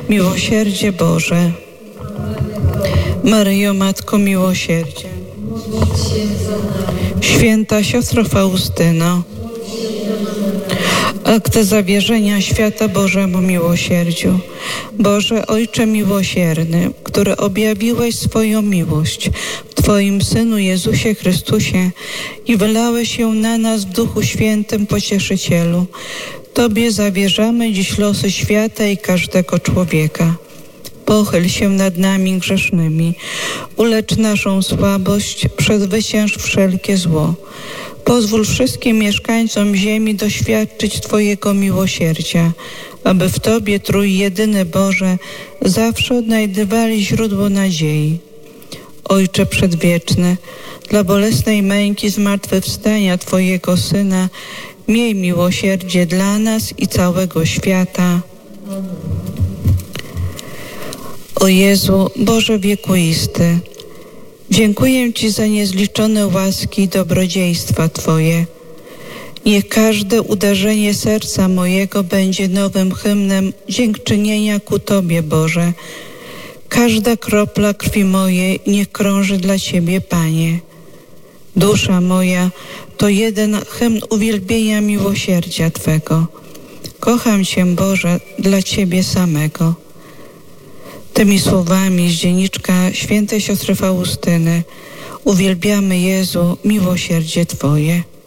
Miłosierdzie Boże, Maryjo, Matko Miłosierdzia, Święta Siostro Faustyno, akt zawierzenia świata Bożemu miłosierdziu. Boże Ojcze miłosierny, który objawiłeś swoją miłość w Twoim Synu Jezusie Chrystusie i wylałeś ją na nas w Duchu Świętym Pocieszycielu, Tobie zawierzamy dziś losy świata i każdego człowieka. Pochyl się nad nami grzesznymi, ulecz naszą słabość, przezwycięż wszelkie zło. Pozwól wszystkim mieszkańcom ziemi doświadczyć Twojego miłosierdzia, aby w Tobie, Trójjedyny Boże, zawsze odnajdywali źródło nadziei. Ojcze Przedwieczny, dla bolesnej męki zmartwychwstania Twojego Syna, miej miłosierdzie dla nas i całego świata. O Jezu, Boże wiekuisty, dziękuję Ci za niezliczone łaski i dobrodziejstwa Twoje. Niech każde uderzenie serca mojego będzie nowym hymnem dziękczynienia ku Tobie, Boże. Każda kropla krwi mojej niech krąży dla Ciebie, Panie. Dusza moja to jeden hymn uwielbienia miłosierdzia Twego. Kocham Cię, Boże, dla Ciebie samego. Tymi słowami z dzienniczka świętej siostry Faustyny uwielbiamy, Jezu, miłosierdzie Twoje.